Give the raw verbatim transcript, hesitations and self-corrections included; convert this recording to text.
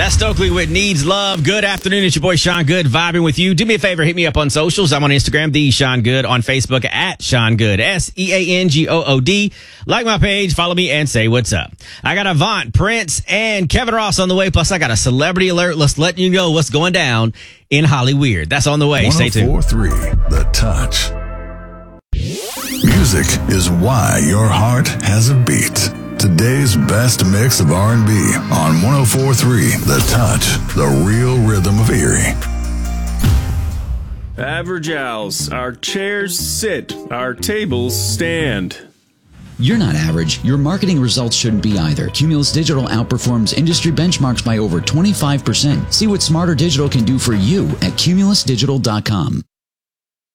That's Stokely with Needs Love. Good afternoon. It's your boy Sean Good vibing with you. Do me a favor. Hit me up on socials. I'm on Instagram, the Sean Good. On Facebook, at Sean Good. S E A N G O O D. Like my page, follow me, and say what's up. I got Avant, Prince, and Kevin Ross on the way. Plus, I got a celebrity alert. Let's let you know what's going down in Hollyweird. That's on the way. Stay tuned. one oh four point three The Touch. Music is why your heart has a beat. Today's best mix of R and B on one oh four point three The Touch, the real rhythm of Erie. Average Owls. Our chairs sit, our tables stand. You're not average. Your marketing results shouldn't be either. Cumulus Digital outperforms industry benchmarks by over twenty-five percent. See what Smarter Digital can do for you at cumulus digital dot com.